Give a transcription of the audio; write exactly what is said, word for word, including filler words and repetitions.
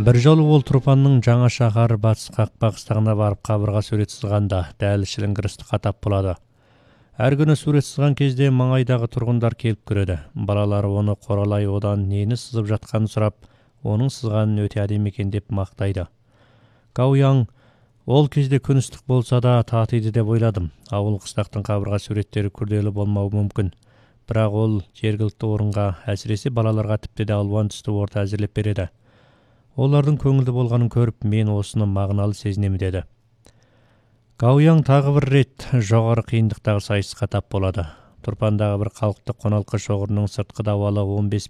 Бір жолы ол Тұрпанның жаңа шаһар батыс қақпақстағына барып қабырға сурет сызғанда дәл шіліңгірісті қатап болады. Әр күні сурет сызған кезде маңайдағы тұрғындар келіп көреді. Балалары оны қоралай одан нені сызып жатқанын сұрап, оның сызғанын өте әдемі екен деп мақтайды. Гауяң: ол кезде күн ыстық болса да татиды деп ойладым. Ауыл қыстақтың қабырға суреттері күрделі болмауы мүмкін. Бірақ ол жергілікті орынға, әсіресе балаларға тіпті де алуан түсті орта әзірлеп береді. Олардың көңілді болғанын көріп, мен осыны мағыналы сезінемін деді. Гауяң тағы бір рет жоғары қиындықтағы сайысқа тап болады. Тұрпандағы бір халықты қоналқы шоғырының сыртқы дауалы он бес